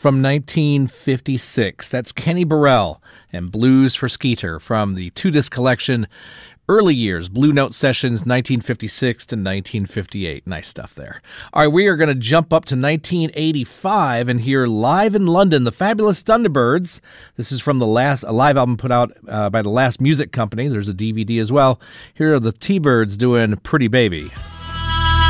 from 1956. That's Kenny Burrell and Blues for Skeeter from the two-disc collection Early Years, Blue Note Sessions, 1956 to 1958. Nice stuff there. All right, we are going to jump up to 1985 and hear Live in London, the Fabulous Thunderbirds. This is from a live album put out by the Last Music Company. There's a DVD as well. Here are the T-Birds doing Pretty Baby.